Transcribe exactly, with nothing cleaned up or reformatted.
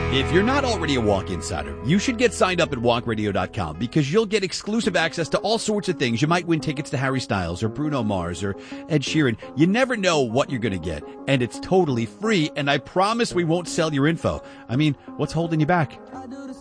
If you're not already a Walk Insider, you should get signed up at walk radio dot com because you'll get exclusive access to all sorts of things. You might win tickets to Harry Styles or Bruno Mars or Ed Sheeran. You never know what you're going to get, and it's totally free, and I promise we won't sell your info. I mean, what's holding you back?